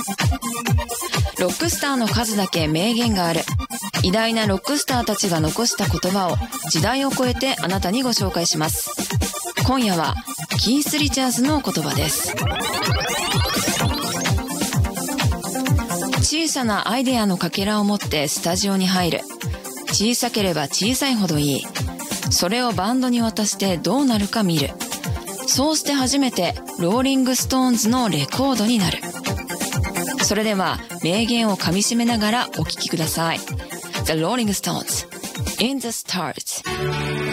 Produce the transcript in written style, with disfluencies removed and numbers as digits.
ロックスターの数だけ名言がある。偉大なロックスターたちが残した言葉を時代を超えてあなたにご紹介します。今夜はキース・リチャーズの言葉です。小さなアイデアのかけらを持ってスタジオに入る。小さければ小さいほどいい。それをバンドに渡してどうなるか見る。そうして初めてローリングストーンズのレコードになる。それでは名言を噛み締めながらお聞きください。The Rolling Stones, In the Stars